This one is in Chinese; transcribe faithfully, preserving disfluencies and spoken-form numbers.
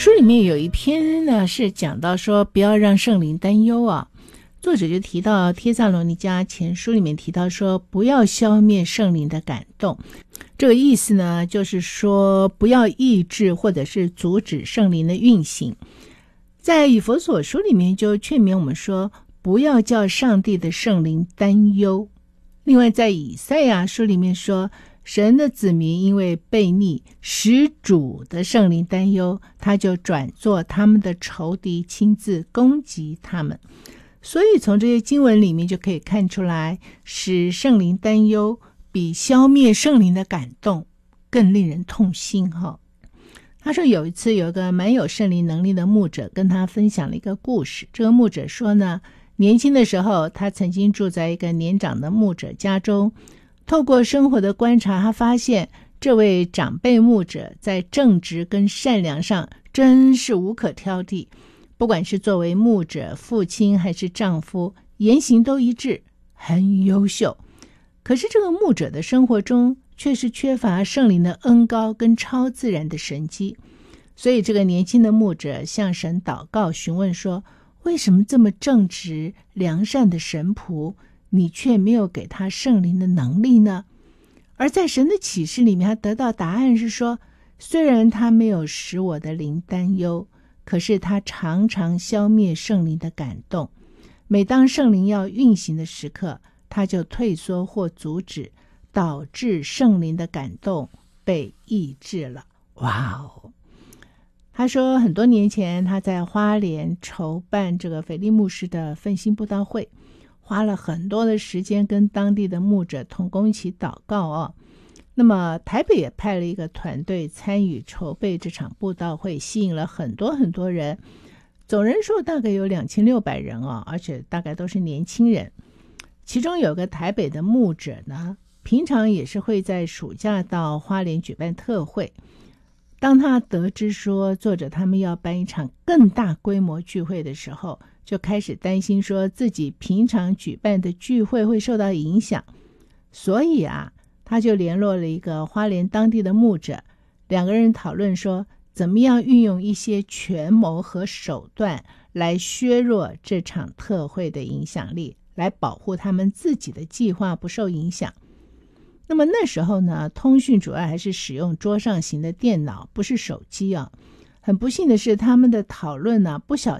书里面有一篇呢是讲到说不要让圣灵担忧啊，作者就提到帖撒罗尼迦前书里面提到说不要消灭圣灵的感动，这个意思呢就是说不要抑制或者是阻止圣灵的运行。在以弗所书里面就劝勉我们说不要叫上帝的圣灵担忧。另外在以赛亚书里面说神的子民因为悖逆使主的圣灵担忧，他就转作他们的仇敌，亲自攻击他们。所以从这些经文里面就可以看出来，使圣灵担忧比消灭圣灵的感动更令人痛心哈。他说有一次有一个蛮有圣灵能力的牧者跟他分享了一个故事。这个牧者说呢，年轻的时候他曾经住在一个年长的牧者家中，透过生活的观察，他发现这位长辈牧者在正直跟善良上真是无可挑剔，不管是作为牧者、父亲还是丈夫，言行都一致，很优秀。可是这个牧者的生活中却是缺乏圣灵的恩膏跟超自然的神迹，所以这个年轻的牧者向神祷告，询问说，为什么这么正直良善的神仆，你却没有给他圣灵的能力呢？而在神的启示里面，他得到答案是说，虽然他没有使我的灵担忧，可是他常常消灭圣灵的感动。每当圣灵要运行的时刻，他就退缩或阻止，导致圣灵的感动被抑制了。哇哦！他说很多年前他在花莲筹办这个斐利牧师的奋兴布道会，花了很多的时间跟当地的牧者同工一起祷告哦。那么台北也派了一个团队参与筹备这场布道会，吸引了很多很多人，总人数大概有两千六百人哦，而且大概都是年轻人。其中有个台北的牧者呢，平常也是会在暑假到花莲举办特会。当他得知说作者他们要办一场更大规模聚会的时候，就开始担心说自己平常举办的聚会会受到影响，所以啊，他就联络了一个花莲当地的牧者，两个人讨论说怎么样运用一些权谋和手段来削弱这场特会的影响力，来保护他们自己的计划不受影响。那么那时候呢，通讯主要还是使用桌上型的电脑，不是手机啊。很不幸的是，他们的讨论呢，不小